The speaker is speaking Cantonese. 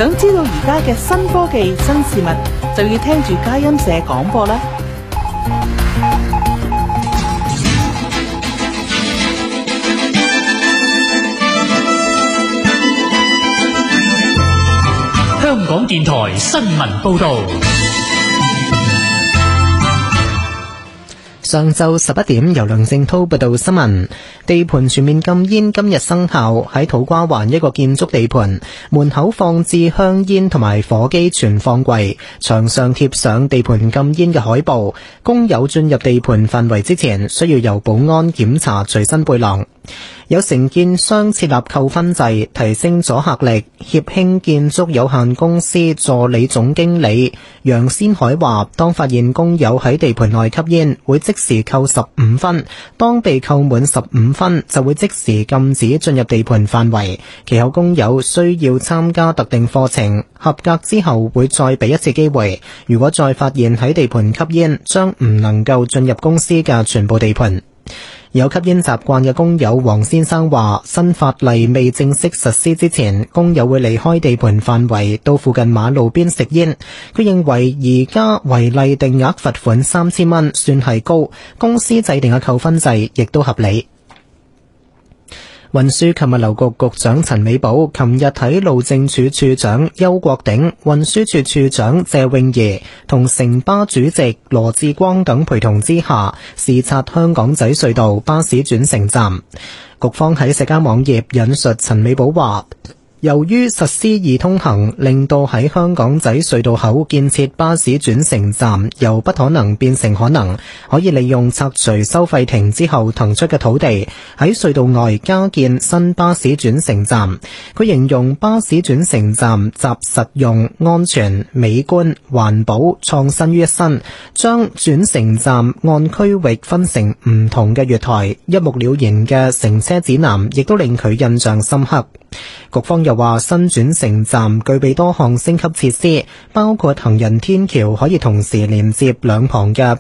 想知道而家嘅新科技、新事物，就要聽住佳音社廣播啦。 香港電台新聞報道。 上晝11點，由梁正濤報道新聞。地盤全面禁煙今日生效，喺土瓜灣一個建築地盤門口放置香煙同埋火機存放櫃，牆上貼上地盤禁煙嘅海報。工友進入地盤範圍之前，需要由保安檢查隨身背囊。有承建商設立扣分制，提升阻嚇力。協興建築有限公司助理總經理楊先海話，當發現工友喺地盤內吸煙，會即時扣15分，當被扣滿15分，就會即時禁止進入地盤範圍。其後工友需要參加特定課程，合格之後會再俾一次機會。如果再發現喺地盤吸煙，將唔能夠進入公司嘅全部地盤。有吸煙習慣嘅工友黃先生話，新法例未正式實施之前，工友會離開地盤範圍到附近馬路邊食煙。佢認為而家違例定額罰款3000蚊算係高，公司制定嘅扣分制亦都合理。運輸及物流局局長陳美寶琴日喺路政署署長邱國鼎、運輸署署長謝永儀同城巴主席羅致光等陪同之下，視察香港仔隧道巴士轉乘站。局方喺社交網頁引述陳美寶話，由於實施易通行，令到喺香港仔隧道口建設巴士轉乘站由不可能變成可能，可以利用拆除收費亭之後騰出嘅土地，喺隧道外加建新巴士轉乘站。佢形容巴士轉乘站集實用、安全、美觀、環保、創新於一身，將轉乘站按區域分成唔同嘅月台，一目了然嘅乘車指南亦都令佢印象深刻。局方又話，新轉乘站具備多項升級設施，包括行人天橋可以同時連接兩旁嘅